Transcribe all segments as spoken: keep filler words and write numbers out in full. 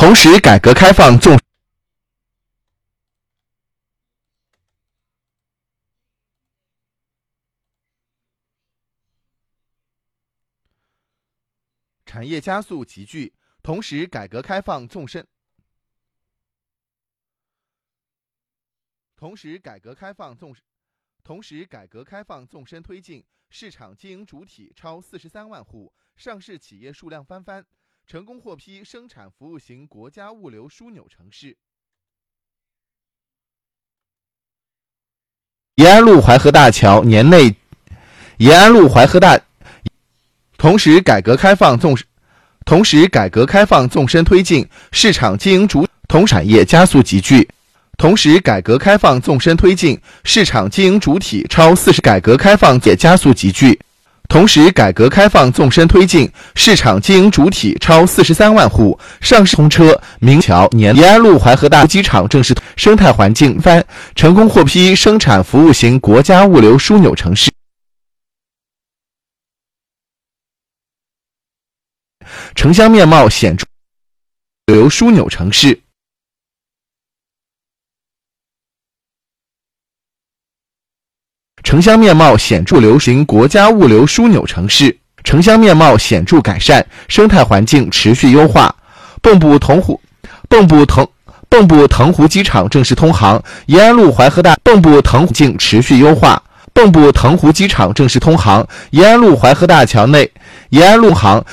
同时改革开放纵产业加速集聚，同时改革开放纵深，同时改革开放纵，同时改革开放纵深推进，市场经营主体超四十三万户，上市企业数量翻番，成功获批生产服务型国家物流枢纽城市。延安路淮河大桥年内，延安路淮河大。同时改革开放纵同时改革开放纵深推进，市场经营主同产业加速集聚，同时改革开放纵深推进，市场经营主体超四十改革开放也加速集聚，同时改革开放纵深推进，市场经营主体超四十三万户，上市通车，明桥年延安路淮河大机场正式生态环境翻，成功获批生产服务型国家物流枢纽城市。城乡面貌显著物流枢纽城市，城乡面貌显著流行国家物流枢纽城市，城乡面貌显著改善，生态环境持续优化。蚌埠桐湖蚌埠藤蚌埠藤湖机场正式通航，延安路淮河大蚌埠藤湖境持续优化。蚌埠藤湖机场正式通航，延安路淮河大桥内延安路航。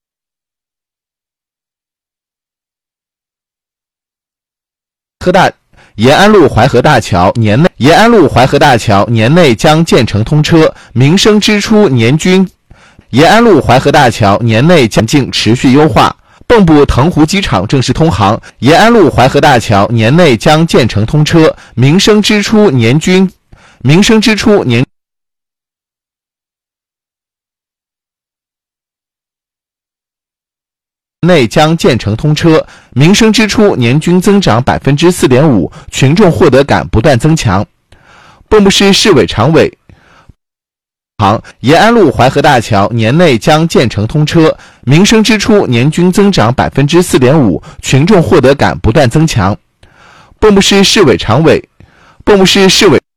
河大延安路淮河大桥年内延安路淮河大桥年内将建成通车，民生支出年均延安路淮河大桥年内将境持续优化。蚌埠藤湖机场正式通航，延安路淮河大桥年内将建成通车，民生支出年均民生支出年内将建成通车，民生支出年均增长 百分之四点五， 群众获得感不断增强。蚌埠市市委常委行延安路淮河大桥年内将建成通车，民生支出年均增长 百分之四点五， 群众获得感不断增强。蚌埠市市委常委蚌埠市市委